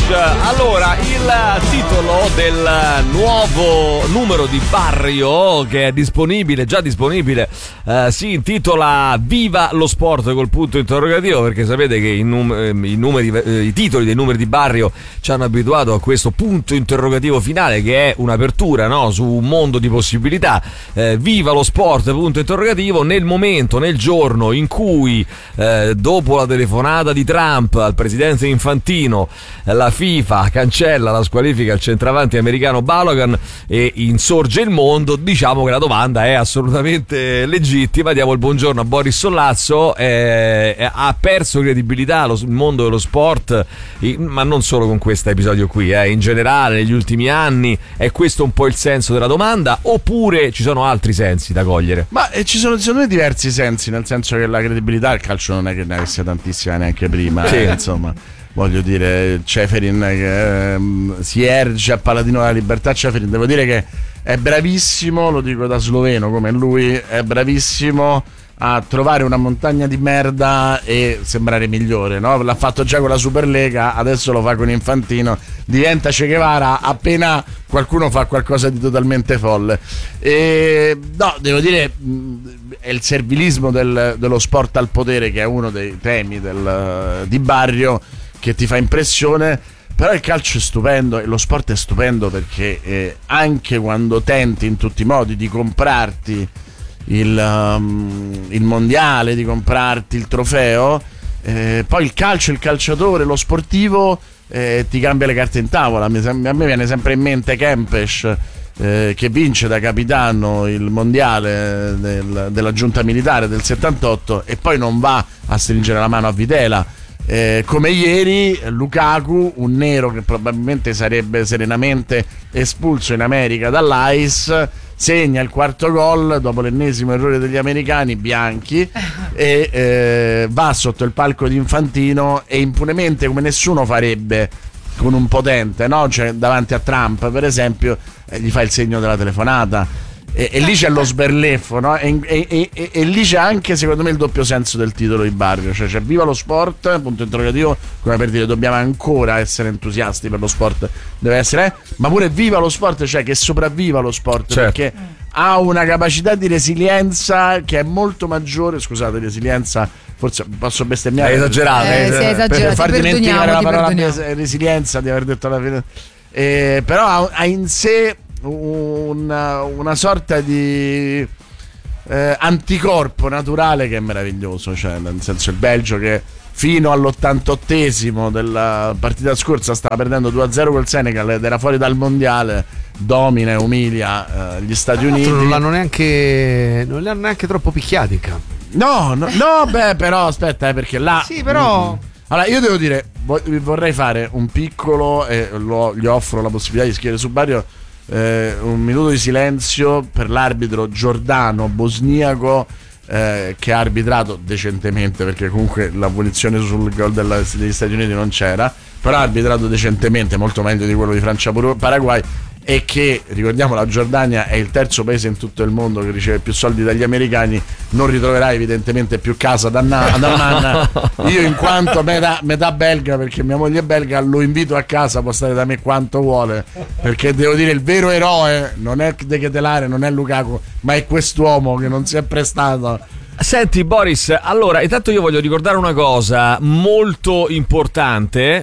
Allora, il titolo del nuovo numero di Barrio che è disponibile, già disponibile, si intitola Viva lo sport col punto interrogativo, perché sapete che i titoli dei numeri di Barrio ci hanno abituato a questo punto interrogativo finale, che è un'apertura, no, su un mondo di possibilità. Viva lo sport punto interrogativo, nel momento, nel giorno in cui dopo la telefonata di Trump al presidente Infantino, la FIFA cancella la squalifica al centravanti americano Balogun e insorge il mondo, diciamo che la domanda è assolutamente legittima. Diamo il buongiorno a Boris Sollazzo. Ha perso credibilità il mondo dello sport, ma non solo con questo episodio qui, in generale negli ultimi anni. È questo un po' il senso della domanda, oppure ci sono altri sensi da cogliere? Ma ci sono secondo me diversi sensi, nel senso che la credibilità al calcio non è che ne avesse tantissima neanche prima, insomma. Voglio dire, Ceferin che si erge a paladino della libertà. Ceferin, devo dire che è bravissimo, lo dico da sloveno come lui, è bravissimo a trovare una montagna di merda e sembrare migliore, no? L'ha fatto già con la Superlega, adesso lo fa con Infantino, diventa Che Guevara appena qualcuno fa qualcosa di totalmente folle. No, devo dire, è il servilismo dello sport al potere, che è uno dei temi di Barrio, che ti fa impressione. Però il calcio è stupendo e lo sport è stupendo, perché anche quando tenti in tutti i modi di comprarti il mondiale, di comprarti il trofeo, poi il calcio, il calciatore, lo sportivo ti cambia le carte in tavola. A me viene sempre in mente Kempes, che vince da capitano il mondiale della giunta militare del 78 e poi non va a stringere la mano a Vitela. Come ieri Lukaku, un nero che probabilmente sarebbe serenamente espulso in America dall'AIS, segna il quarto gol dopo l'ennesimo errore degli americani bianchi e va sotto il palco di Infantino e impunemente, come nessuno farebbe con un potente, no? Cioè, davanti a Trump per esempio, gli fa il segno della telefonata. E lì c'è lo sberleffo, no? E lì c'è anche, secondo me, il doppio senso del titolo di Barrio. Cioè c'è viva lo sport, punto interrogativo, come per dire dobbiamo ancora essere entusiasti per lo sport, deve essere, ma pure viva lo sport, cioè che sopravviva lo sport, certo, perché ha una capacità di resilienza che è molto maggiore. Scusate, resilienza, forse posso bestemmiare, è esagerato, per far dimenticare la parola resilienza di aver detto alla fine, però ha in sé una sorta di anticorpo naturale che è meraviglioso. Cioè, nel senso, il Belgio, che fino all'88esimo della partita scorsa stava perdendo 2-0 col Senegal ed era fuori dal mondiale, domina e umilia gli Stati Uniti. Non li hanno neanche troppo picchiati in campo. No, beh, però aspetta, perché là sì, però allora io devo dire, vorrei fare un piccolo, gli offro la possibilità di scrivere su Barrio, un minuto di silenzio per l'arbitro giordano bosniaco, che ha arbitrato decentemente, perché comunque la punizione sul gol degli Stati Uniti non c'era, però ha arbitrato decentemente, molto meglio di quello di Francia-Paraguay, e che, ricordiamo, la Giordania è il terzo paese in tutto il mondo che riceve più soldi dagli americani. Non ritroverai evidentemente più casa da Nanna. Io, in quanto metà belga, perché mia moglie è belga, lo invito a casa, può stare da me quanto vuole, perché devo dire, il vero eroe non è De Ketelare, non è Lukaku, ma è quest'uomo che non si è prestato. Senti Boris, allora intanto io voglio ricordare una cosa molto importante.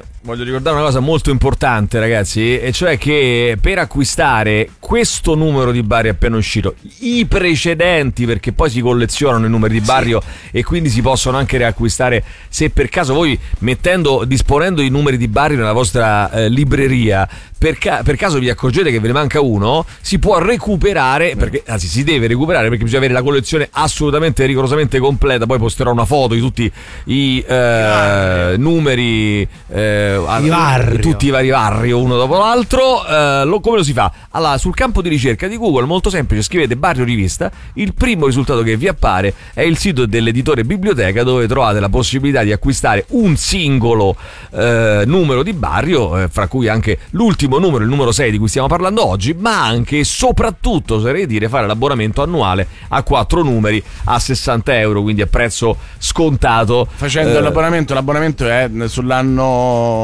Ragazzi, e cioè che per acquistare questo numero di Barrio appena uscito, i precedenti, perché poi si collezionano i numeri di Barrio, sì, e quindi si possono anche riacquistare, se per caso voi disponendo i numeri di Barrio nella vostra libreria, per caso vi accorgete che ve ne manca uno, si può recuperare, perché anzi si deve recuperare, perché bisogna avere la collezione assolutamente rigorosamente completa. Poi posterò una foto di tutti i numeri, tutti i vari Barrio uno dopo l'altro. Come lo si fa? Allora, sul campo di ricerca di Google, molto semplice, scrivete Barrio Rivista, il primo risultato che vi appare è il sito dell'editore Biblioteca, dove trovate la possibilità di acquistare un singolo numero di Barrio, fra cui anche l'ultimo numero, il numero 6 di cui stiamo parlando oggi, ma anche e soprattutto, oserei dire, fare l'abbonamento annuale a 4 numeri a €60, quindi a prezzo scontato. Facendo l'abbonamento è sull'anno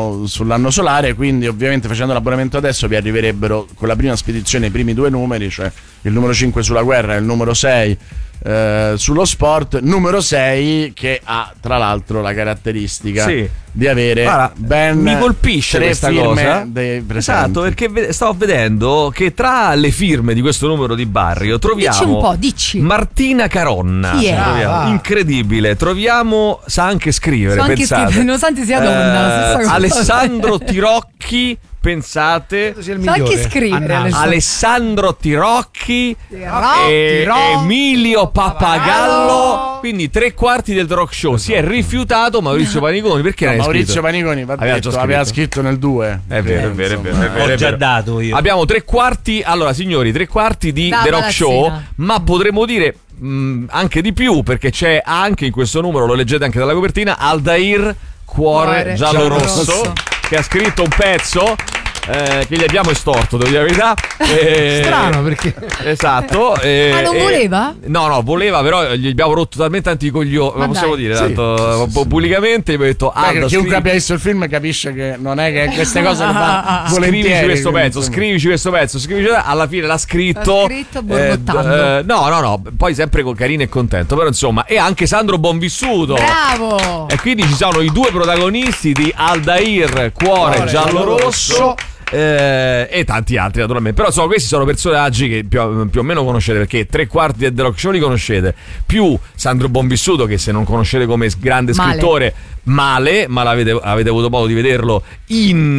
sull'anno solare, quindi ovviamente facendo l'abbonamento adesso vi arriverebbero con la prima spedizione i primi 2 numeri, cioè il numero 5 sulla guerra e il numero 6 sullo sport. Numero 6 che ha tra l'altro la caratteristica di avere mi colpisce 3 questa firme cosa. dei presenti. Esatto, perché stavo vedendo che tra le firme di questo numero di Barrio troviamo dici un po', dici. Martina Caronna. Chi è? Incredibile. Troviamo, sa anche scrivere, pensate. Nonostante sia donna, Alessandro Tirocchi. Pensate, sa anche scrivere. Alessandro Tirocchi e Emilio Pappagallo, quindi 3/4 del Rock Show. Si è rifiutato Maurizio Paniconi. Perché non Maurizio Paniconi aveva scritto nel 2. È vero. Ho già dato io. Abbiamo 3/4. Allora, signori, 3/4 di The Rock Show, ma potremmo dire anche di più, perché c'è anche in questo numero, lo leggete anche dalla copertina, Aldair Cuore Giallo-Rosso, che ha scritto un pezzo che gli abbiamo estorto, devo dire la verità. Strano, perché esatto. Non voleva? No, voleva, però gli abbiamo rotto talmente tanti coglioni, ma possiamo dire tanto pubblicamente. Mi ho detto chiunque abbia visto il film capisce che non è che queste cose le fa volentieri. Scrivici questo pezzo, alla fine l'ha scritto borbottando. No, poi sempre carino e contento, però insomma. E anche Sandro Bonvissuto, bravo. E quindi ci sono i 2 protagonisti di Aldair Cuore Giallo-Rosso e tanti altri naturalmente. Però insomma, questi sono personaggi che più o meno conoscete, perché 3/4 del The Rock Show li conoscete, più Sandro Bonvissuto, che se non conoscete come grande scrittore ma avete avuto modo di vederlo in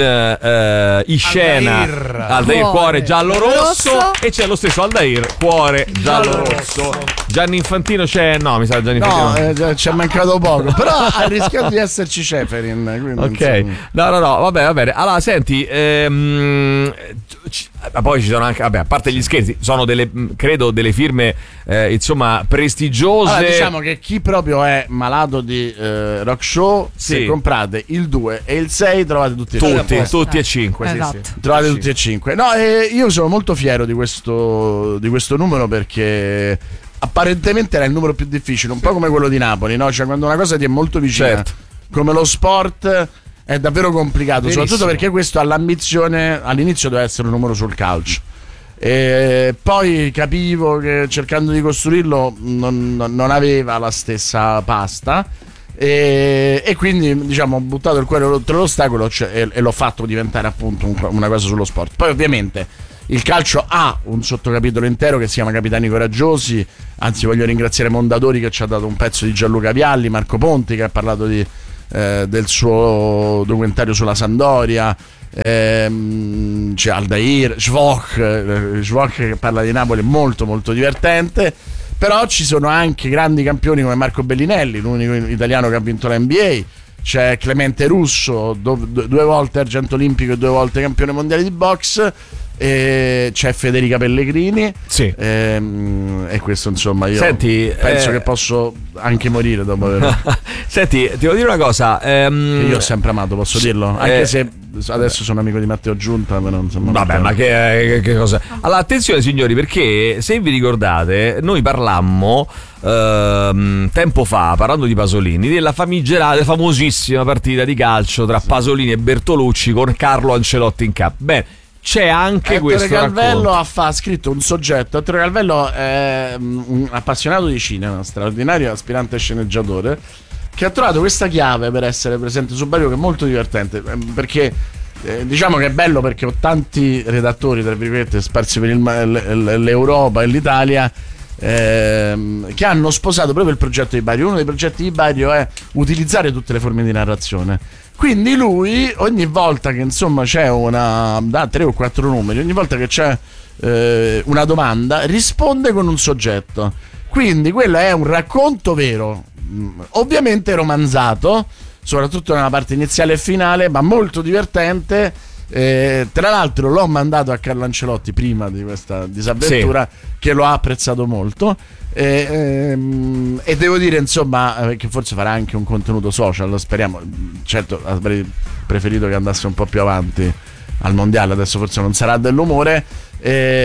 scena. Aldair Cuore Giallo-Rosso, e c'è lo stesso Aldair Cuore Giallo-Rosso. Gianni Infantino c'è? No, mi sa Gianni Infantino ci è mancato poco, però ha rischiato di esserci Ceferin, ok, no, va bene. Allora senti, poi ci sono anche, a parte gli scherzi, sono credo delle firme insomma prestigiose. Allora, diciamo che chi proprio è malato di Rock Show, se comprate il 2 e il 6 trovate tutti e 5. Esatto. Trovate tutti e 5. No, io sono molto fiero di questo numero, perché apparentemente era il numero più difficile, un po' come quello di Napoli, no? Cioè, quando una cosa ti è molto vicina, come lo sport, è davvero complicato. Verissimo. Soprattutto perché questo ha l'ambizione, all'inizio doveva essere un numero sul calcio, e poi capivo che cercando di costruirlo non aveva la stessa pasta, e quindi diciamo ho buttato il cuore oltre l'ostacolo e l'ho fatto diventare appunto una cosa sullo sport. Poi ovviamente il calcio ha un sottocapitolo intero che si chiama Capitani Coraggiosi, anzi voglio ringraziare Mondadori che ci ha dato un pezzo di Gianluca Vialli, Marco Ponti che ha parlato del suo documentario sulla Sampdoria, c'è Aldair, Svok che parla di Napoli, molto molto divertente. Però ci sono anche grandi campioni come Marco Bellinelli, l'unico italiano che ha vinto la NBA. C'è Clemente Russo, 2 volte argento olimpico e 2 volte campione mondiale di box. C'è Federica Pellegrini. E questo insomma io penso che posso anche morire dopo averlo. Senti, ti devo dire una cosa, che io ho sempre amato, posso dirlo, anche se adesso sono amico di Matteo Giunta, però insomma, vabbè, ma che cosa. Allora attenzione signori, perché se vi ricordate noi parlammo tempo fa, parlando di Pasolini, della famigerata, famosissima partita di calcio tra Pasolini e Bertolucci con Carlo Ancelotti in campo. Bene, c'è anche questo Calvello ha scritto un soggetto. Ettore Calvello è un appassionato di cinema, straordinario aspirante sceneggiatore, che ha trovato questa chiave per essere presente su Barrio, che è molto divertente, perché diciamo che è bello perché ho tanti redattori tra virgolette sparsi per l'Europa e l'Italia che hanno sposato proprio il progetto di Barrio. Uno dei progetti di Barrio è utilizzare tutte le forme di narrazione. Quindi lui ogni volta che insomma c'è da 3 o 4 numeri, ogni volta che c'è una domanda risponde con un soggetto. Quindi quello è un racconto vero, ovviamente romanzato, soprattutto nella parte iniziale e finale, ma molto divertente. Tra l'altro l'ho mandato a Carlo Ancelotti prima di questa disavventura, che lo ha apprezzato molto, e devo dire insomma che forse farà anche un contenuto social, speriamo. Certo avrei preferito che andasse un po' più avanti al mondiale, adesso forse non sarà dell'umore,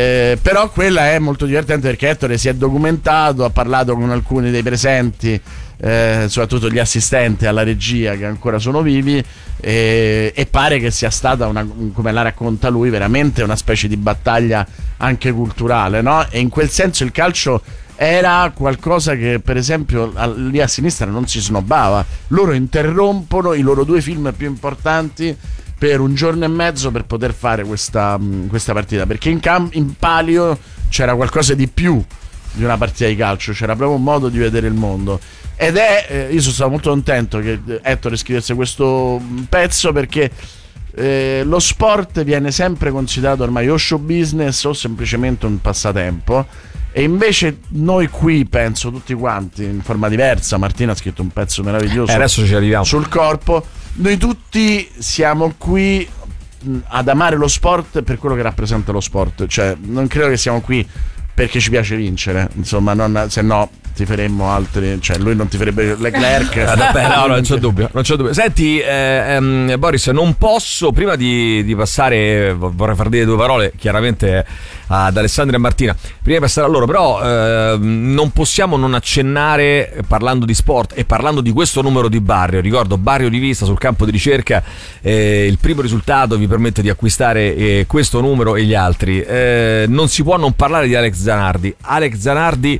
però quella è molto divertente perché Ettore si è documentato, ha parlato con alcuni dei presenti soprattutto gli assistenti alla regia che ancora sono vivi, e pare che sia stata come la racconta lui, veramente una specie di battaglia anche culturale, no? E in quel senso il calcio era qualcosa che per esempio lì a sinistra non si snobbava. Loro interrompono i loro 2 film più importanti per 1 giorno e mezzo per poter fare questa partita, perché in palio c'era qualcosa di più di una partita di calcio, c'era proprio un modo di vedere il mondo. Ed io sono stato molto contento che Ettore scrivesse questo pezzo, perché lo sport viene sempre considerato ormai o show business o semplicemente un passatempo, e invece noi qui, penso tutti quanti in forma diversa, Martina ha scritto un pezzo meraviglioso adesso ci arriviamo sul corpo, noi tutti siamo qui ad amare lo sport per quello che rappresenta lo sport, cioè non credo che siamo qui perché ci piace vincere, insomma, se no ti faremmo altri, cioè lui non ti farebbe Leclerc. No, non c'è dubbio. Senti, Boris, non posso, prima di passare, vorrei far dire 2 parole chiaramente ad Alessandro e Martina, prima di passare a loro, però non possiamo non accennare, parlando di sport e parlando di questo numero di Barrio. Ricordo Barrio Rivista sul campo di ricerca, il primo risultato vi permette di acquistare questo numero e gli altri. Non si può non parlare di Alex Zanardi.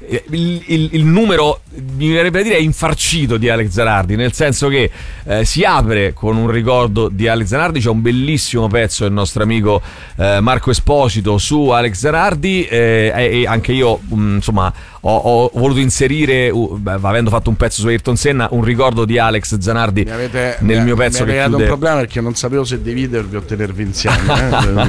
Il numero, mi verrebbe a dire, è infarcito di Alex Zanardi, nel senso che si apre con un ricordo di Alex Zanardi. C'è un bellissimo pezzo del nostro amico Marco Esposito su Alex Zanardi, e anche io insomma ho voluto inserire, avendo fatto un pezzo su Ayrton Senna, un ricordo di Alex Zanardi nel mio pezzo. Mi avete dato un problema, perché non sapevo se dividervi o tenervi insieme.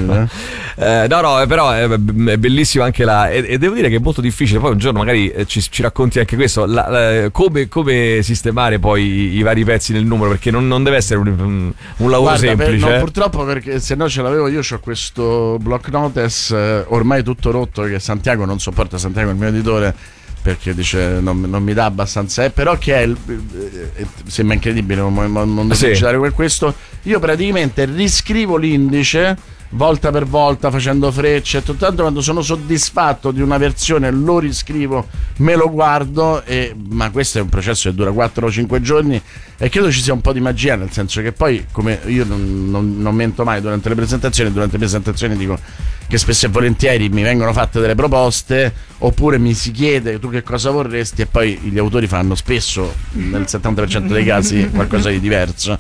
No, però è bellissima anche e devo dire che è molto difficile. Poi un giorno magari ci racconti anche questo, come sistemare poi i vari pezzi nel numero, perché non deve essere un lavoro semplice. No, purtroppo, perché se no ce l'avevo io. C'ho questo block notice ormai tutto rotto, che Santiago non sopporta. Santiago è il mio editore, perché dice non mi dà abbastanza, però che sembra incredibile non devo per questo. Io praticamente riscrivo l'indice volta per volta, facendo frecce e tutto. Tanto quando sono soddisfatto di una versione lo riscrivo, me lo guardo, ma questo è un processo che dura 4 o 5 giorni, e credo ci sia un po' di magia, nel senso che poi, come io non mento mai durante le presentazioni dico che spesso e volentieri mi vengono fatte delle proposte, oppure mi si chiede tu che cosa vorresti, e poi gli autori fanno spesso, nel 70% dei casi, qualcosa di diverso.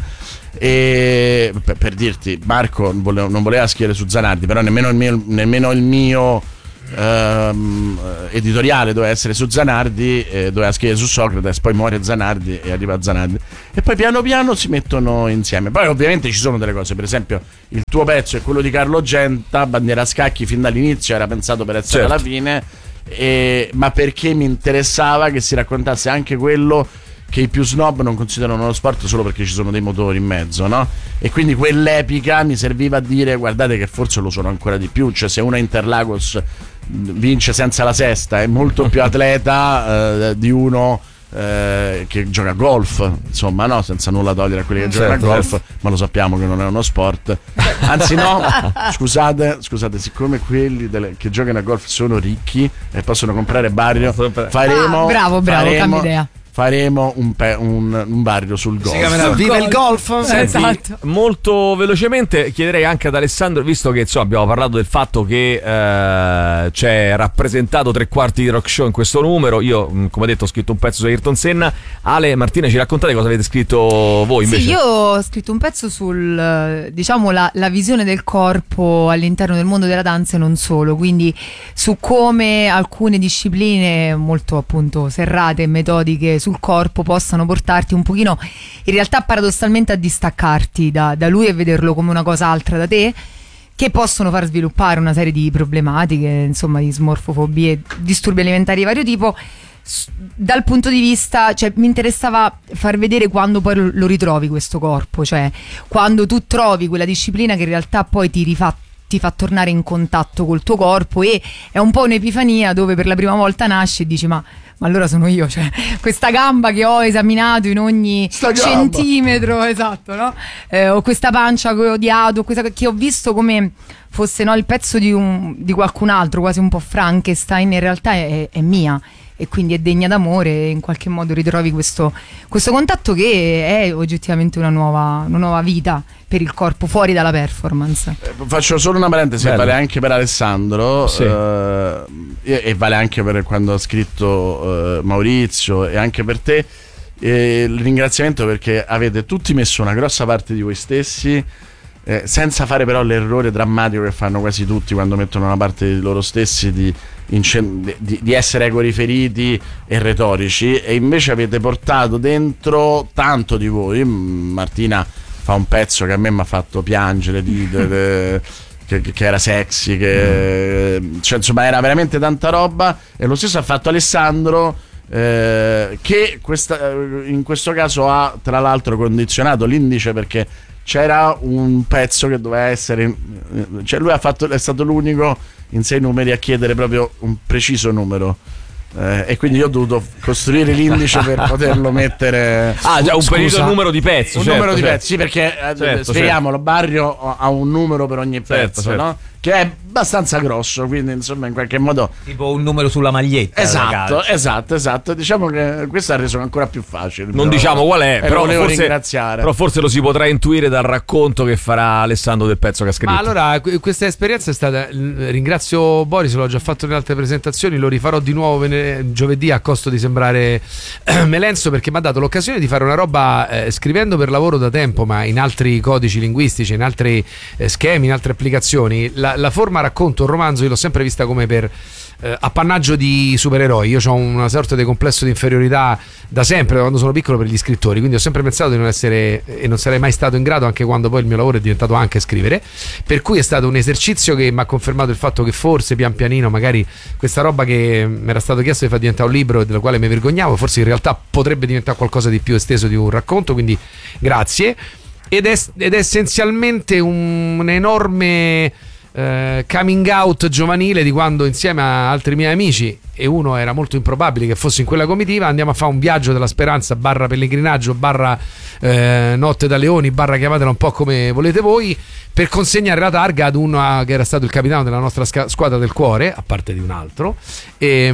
E per dirti, Marco non voleva scrivere su Zanardi, però nemmeno il mio editoriale doveva essere su Zanardi, doveva scrivere su Socrate. Poi muore Zanardi e arriva Zanardi, e poi piano piano si mettono insieme. Poi ovviamente ci sono delle cose, per esempio il tuo pezzo e quello di Carlo Genta, Bandiera a scacchi, fin dall'inizio era pensato per essere alla fine, ma perché mi interessava che si raccontasse anche quello che i più snob non considerano lo sport solo perché ci sono dei motori in mezzo, no? E quindi quell'epica mi serviva a dire: guardate che forse lo sono ancora di più, cioè se uno a Interlagos vince senza la sesta è molto più atleta di uno che gioca a golf, insomma, no? Senza nulla togliere a quelli che giocano a golf, ma lo sappiamo che non è uno sport. Anzi no, scusate, siccome quelli che giocano a golf sono ricchi e possono comprare Barrio, faremo cambia idea. Faremo un Barrio sul golf. Viva il golf! Senti, Esatto. molto velocemente chiederei anche ad Alessandro, visto che insomma abbiamo parlato del fatto che c'è rappresentato 3/4 di rock show in questo numero. Io, come detto, ho scritto un pezzo su Ayrton Senna. Ale, Martina, ci raccontate cosa avete scritto voi invece? Sì, io ho scritto un pezzo sul, diciamo, la visione del corpo all'interno del mondo della danza e non solo, quindi su come alcune discipline molto appunto serrate e metodiche sul corpo possano portarti un pochino, in realtà paradossalmente, a distaccarti da lui e vederlo come una cosa altra da te, che possono far sviluppare una serie di problematiche, insomma, di smorfofobie, disturbi alimentari di vario tipo. Dal punto di vista, cioè, mi interessava far vedere quando poi lo ritrovi questo corpo, cioè quando tu trovi quella disciplina che in realtà poi ti fa tornare in contatto col tuo corpo, e è un po' un'epifania dove per la prima volta nasci e dici ma allora sono io, cioè questa gamba che ho esaminato in ogni centimetro, esatto, no? O questa pancia che ho odiato, questa che ho visto come fosse, no, il pezzo di qualcun altro, quasi un po' Frankenstein, in realtà è mia. e quindi è degna d'amore, e in qualche modo ritrovi questo contatto che è oggettivamente una nuova vita per il corpo fuori dalla performance. Faccio solo una parentesi, Bello. vale anche per Alessandro, Sì. e vale anche per quando ha scritto Maurizio, e anche per te. Il ringraziamento perché avete tutti messo una grossa parte di voi stessi, senza fare però l'errore drammatico che fanno quasi tutti quando mettono una parte di loro stessi di essere ego-riferiti e retorici, e invece avete portato dentro tanto di voi. Martina fa un pezzo che a me mi ha fatto piangere, che era sexy, cioè, insomma, era veramente tanta roba, e lo stesso ha fatto Alessandro, che in questo caso ha tra l'altro condizionato l'indice, perché c'era un pezzo che doveva essere, cioè lui è stato l'unico in 6 numeri a chiedere proprio un preciso numero, e quindi io ho dovuto costruire l'indice per poterlo mettere. Già un periodo numero di pezzo. Un certo, numero di certo. pezzi, sì, perché Certo, spieghiamolo, Barrio ha un numero per ogni pezzo, certo. no? Che è abbastanza grosso, quindi insomma in qualche modo Tipo un numero sulla maglietta. esatto. Diciamo che questo ha reso ancora più facile. Non diciamo qual è, però volevo forse, ringraziare. però forse lo si potrà intuire dal racconto che farà Alessandro del pezzo che ha scritto. Ma allora, questa esperienza è stata. Ringrazio Boris, l'ho già fatto nelle altre presentazioni, lo rifarò di nuovo giovedì a costo di sembrare melenso, perché mi ha dato l'occasione di fare una roba scrivendo per lavoro da tempo, ma in altri codici linguistici, in altri schemi, in altre applicazioni. La forma racconto, un romanzo, io l'ho sempre vista come per appannaggio di supereroi. Io ho una sorta di complesso di inferiorità da sempre, da quando sono piccolo, per gli scrittori, quindi ho sempre pensato di non essere, e non sarei mai stato in grado, anche quando poi il mio lavoro è diventato anche scrivere, per cui è stato un esercizio che mi ha confermato il fatto che forse pian pianino magari questa roba che mi era stato chiesto di far diventare un libro e della quale mi vergognavo, forse in realtà potrebbe diventare qualcosa di più esteso di un racconto, quindi grazie. Ed è essenzialmente un enorme coming out giovanile di quando, insieme a altri miei amici, e uno era molto improbabile che fosse in quella comitiva, andiamo a fare un viaggio della speranza / pellegrinaggio / notte da leoni / chiamatela un po' come volete voi, per consegnare la targa ad uno che era stato il capitano della nostra squadra del cuore, a parte di un altro, che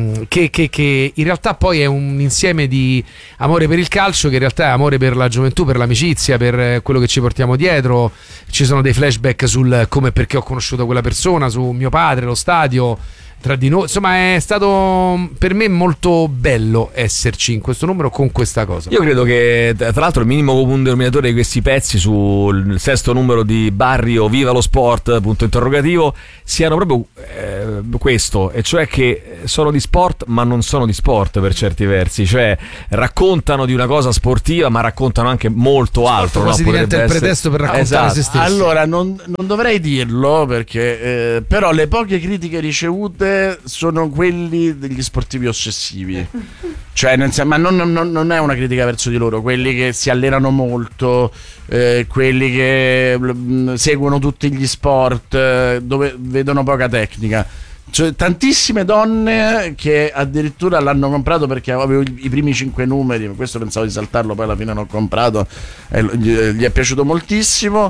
in realtà poi è un insieme di amore per il calcio, che in realtà è amore per la gioventù, per l'amicizia, per quello che ci portiamo dietro. Ci sono dei flashback sul come e perché ho conosciuto quella persona, su mio padre, lo stadio, tra di noi. Insomma, è stato per me molto bello esserci in questo numero con questa cosa. Io credo che, tra l'altro, il minimo comune denominatore di questi pezzi sul 6° numero di Barrio, Viva lo Sport, punto interrogativo, siano proprio questo, e cioè che sono di sport ma non sono di sport per certi versi, cioè raccontano di una cosa sportiva ma raccontano anche molto altro, quasi no? diventa il Potrebbe pretesto per raccontare Esatto. se stessi. Allora, non dovrei dirlo, perché però le poche critiche ricevute sono quelli degli sportivi ossessivi. Cioè, ma non è una critica verso di loro, quelli che si allenano molto, quelli che seguono tutti gli sport, dove vedono poca tecnica. Cioè, tantissime donne che addirittura l'hanno comprato perché avevo i primi 5 numeri, questo pensavo di saltarlo, poi alla fine l'ho comprato e gli è piaciuto moltissimo,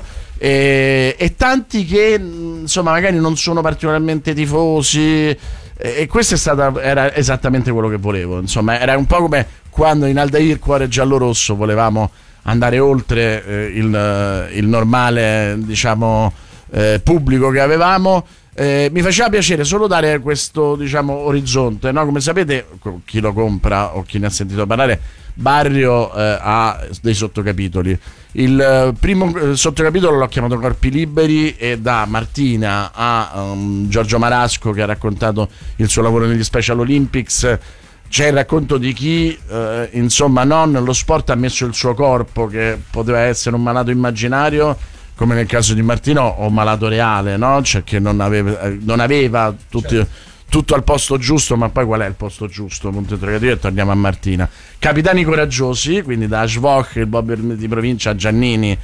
e tanti che insomma magari non sono particolarmente tifosi, e questo era esattamente quello che volevo. Insomma, era un po' come quando in Aldair Cuore Giallo-Rosso volevamo andare oltre il normale, diciamo, pubblico che avevamo. Mi faceva piacere solo dare questo, diciamo, orizzonte, no? Come sapete, chi lo compra o chi ne ha sentito parlare, Barrio ha dei sottocapitoli. Il primo sottocapitolo l'ho chiamato Corpi Liberi, e da Martina a Giorgio Marasco, che ha raccontato il suo lavoro negli Special Olympics, c'è il racconto di chi insomma nello sport ha messo il suo corpo, che poteva essere un malato immaginario come nel caso di Martino, o malato reale, no? Cioè che non aveva tutto al posto giusto, ma poi qual è il posto giusto? Punto interrogativo. E torniamo a Martina. Capitani coraggiosi, quindi da Schwoch, il Bob di provincia, a Giannini,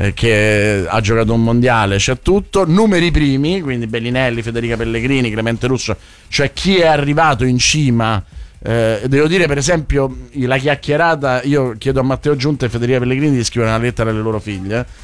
che ha giocato un mondiale, c'è tutto. Numeri primi, quindi Bellinelli, Federica Pellegrini, Clemente Russo, cioè chi è arrivato in cima. Devo dire, per esempio, la chiacchierata, io chiedo a Matteo Giunta e Federica Pellegrini di scrivere una lettera alle loro figlie,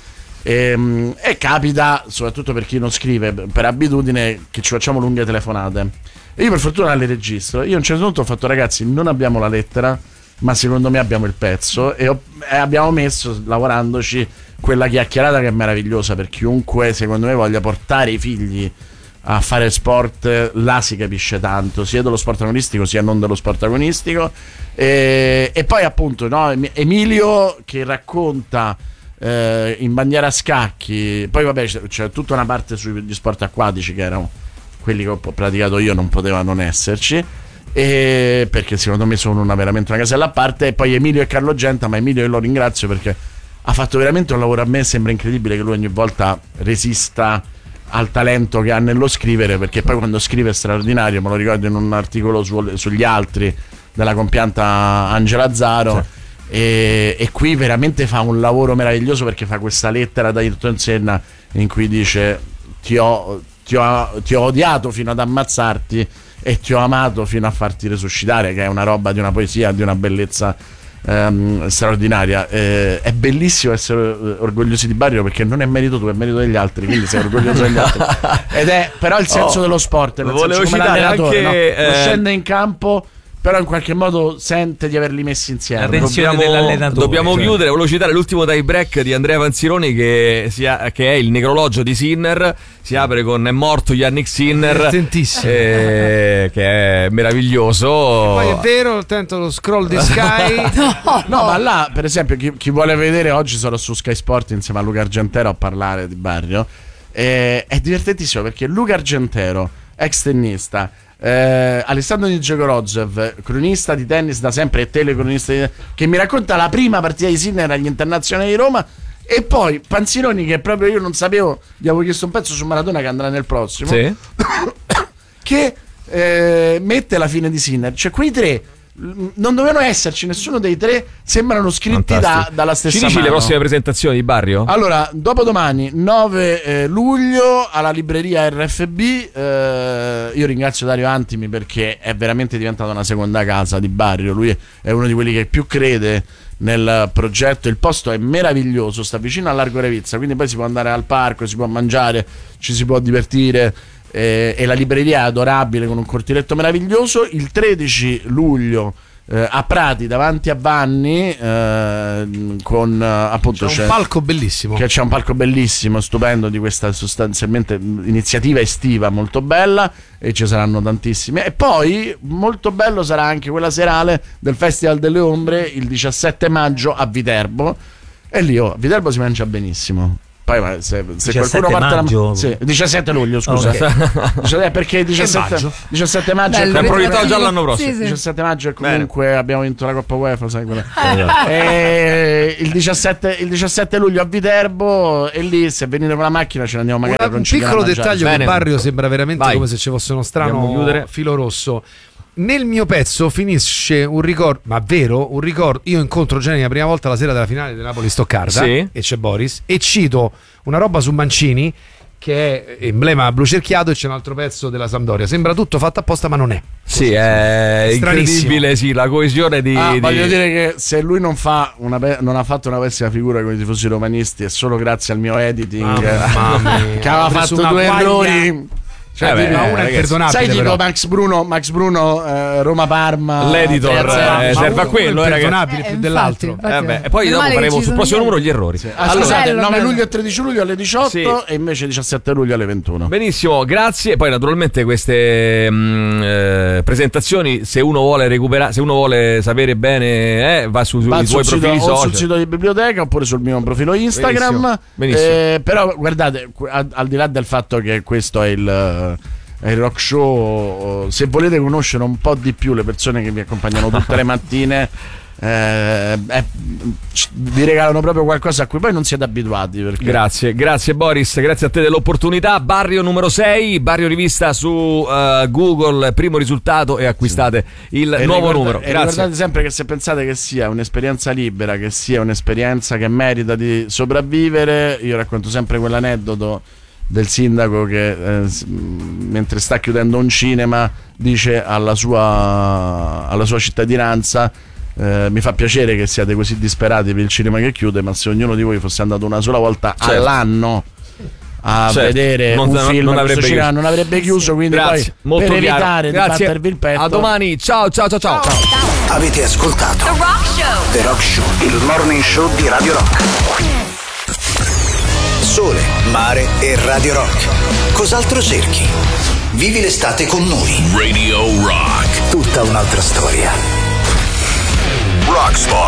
e capita, soprattutto per chi non scrive per abitudine, che ci facciamo lunghe telefonate, E io per fortuna le registro. Io a un certo punto ho fatto: ragazzi, non abbiamo la lettera, ma secondo me abbiamo il pezzo, e abbiamo messo, lavorandoci, quella chiacchierata che è meravigliosa per chiunque secondo me voglia portare i figli a fare sport. Là si capisce tanto, sia dello sport agonistico sia non dello sport agonistico, e poi appunto, no, Emilio che racconta in bandiera a scacchi. Poi vabbè, c'è tutta una parte sugli sport acquatici che erano quelli che ho praticato io, non poteva non esserci, perché secondo me sono veramente una casella a parte. E poi Emilio e Carlo Genta, ma Emilio io lo ringrazio perché ha fatto veramente un lavoro, a me sembra incredibile che lui ogni volta resista al talento che ha nello scrivere, perché poi quando scrive è straordinario. Me lo ricordo in un articolo sugli altri della compianta Angela Azzaro, sì. E qui veramente fa un lavoro meraviglioso, perché fa questa lettera da Ayrton Senna in cui dice: ti ho odiato fino ad ammazzarti e ti ho amato fino a farti resuscitare, che è una roba di una poesia, di una bellezza straordinaria. È bellissimo essere orgogliosi di Barrio, perché non è merito tuo, è merito degli altri, quindi sei orgoglioso degli altri. Ed è però il senso dello sport, nel senso, come l'allenatore, anche, no? Scende in campo, però in qualche modo sente di averli messi insieme. Dobbiamo chiudere. Volevo citare l'ultimo tie break di Andrea Panzironi, che è il necrologio di Sinner. Si apre con "È morto Yannick Sinner", che è meraviglioso. E poi è vero, tento lo scroll di Sky. no, ma là per esempio chi vuole vedere, oggi sarò su Sky Sport insieme a Luca Argentero a parlare di Barrio. È divertentissimo, perché Luca Argentero, ex tennista, Alessandro Nijegorodzev, cronista di tennis da sempre e telecronista che mi racconta la prima partita di Sinner agli internazionali di Roma, e poi Panzironi, che proprio io non sapevo, gli avevo chiesto un pezzo su Maradona che andrà nel prossimo, sì. Che mette la fine di Sinner, cioè quei tre non dovevano esserci, nessuno dei tre, sembrano scritti dalla stessa mano. Ci dici le prossime presentazioni di Barrio? Allora, dopodomani 9 luglio alla libreria RFB. Io ringrazio Dario Antimi, perché è veramente diventata una seconda casa di Barrio. Lui è uno di quelli che più crede nel progetto. Il posto è meraviglioso, sta vicino al Largo Revizza, quindi poi si può andare al parco, si può mangiare, ci si può divertire. E la libreria è adorabile, con un cortiletto meraviglioso. Il 13 luglio a Prati, davanti a Vanni, con appunto c'è un palco bellissimo, c'è un palco bellissimo, stupendo, di questa sostanzialmente iniziativa estiva molto bella, e ci saranno tantissime. E poi molto bello sarà anche quella serale del Festival delle Ombre il 17 maggio a Viterbo, e lì a Viterbo si mangia benissimo. Poi se qualcuno parte 17 luglio, scusa. Okay. Perché 17 maggio è proiettato già l'anno prossimo. Sì. 17 maggio è comunque abbiamo vinto la Coppa UEFA, sai quella. Il 17 luglio a Viterbo, e lì se venite con la macchina ce ne andiamo magari a conciliare. Un piccolo dettaglio che Barrio sembra veramente come se ci fosse uno strano filo rosso. Nel mio pezzo finisce un ricordo, ma vero, un ricordo. Io incontro Jenny la prima volta la sera della finale del Napoli-Stoccarda, sì. E c'è Boris, e cito una roba su Mancini che è emblema blu cerchiato, e c'è un altro pezzo della Sampdoria. Sembra tutto fatto apposta, ma non è. Sì, è incredibile, sì, la coesione di... Voglio dire che se lui non ha fatto una pessima figura con i tifosi romanisti, è solo grazie al mio editing, che aveva fatto due errori. Cioè, ma una è imperdonabile. Sai, tipo Max Bruno, Roma-Parma, l'editor serve a quello, è imperdonabile più dell'altro. E poi dopo faremo sul prossimo numero gli errori. Sì. Scusate, 9 luglio e 13 luglio alle 18, sì. E invece 17 luglio alle 21. Benissimo, grazie. Poi naturalmente queste presentazioni, se uno vuole recuperare, se uno vuole sapere bene, va sui tuoi profili social, o sul sito di biblioteca, oppure sul mio profilo Instagram. Benissimo. Però guardate, al di là del fatto che questo è il rock show, se volete conoscere un po' di più le persone che vi accompagnano tutte le mattine, vi regalano proprio qualcosa a cui poi non siete abituati, perché... Grazie Boris, grazie a te dell'opportunità. Barrio numero 6, Barrio Rivista su Google, primo risultato, e acquistate il nuovo numero. Grazie. Ricordate sempre che se pensate che sia un'esperienza libera, che sia un'esperienza che merita di sopravvivere, io racconto sempre quell'aneddoto del sindaco che mentre sta chiudendo un cinema dice alla sua cittadinanza: mi fa piacere che siate così disperati per il cinema che chiude, ma se ognuno di voi fosse andato una sola volta all'anno a Certo, vedere non- un film non avrebbe questo cinema chiuso. non avrebbe chiuso, quindi Grazie, poi molto per chiaro. evitare di Grazie. battervi il petto, A domani, ciao. Avete ascoltato The Rock Show, il morning show di Radio Rock. Sole, mare e Radio Rock. Cos'altro cerchi? Vivi l'estate con noi. Radio Rock. Tutta un'altra storia. Rockstar.